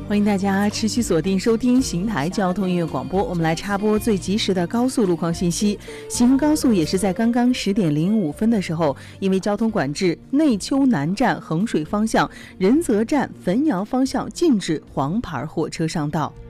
欢迎大家持续锁定收听邢台交通音乐广播，我们来插播最及时的高速路况信息。邢福高速也是在刚刚10点05分的时候，因为交通管制，内丘南站衡水方向、仁泽站汾窑方向禁止黄牌货车上道。